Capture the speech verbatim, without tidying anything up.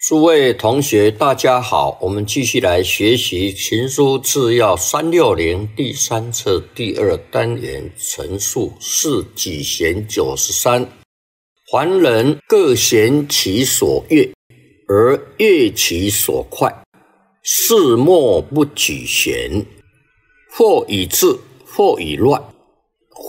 诸位同学，大家好，我们继续来学习《秦书治要》三六零第三册第二单元陈述是己贤九十三。凡人各贤其所悦，而悦其所快，事莫不举贤，或以治，或以乱，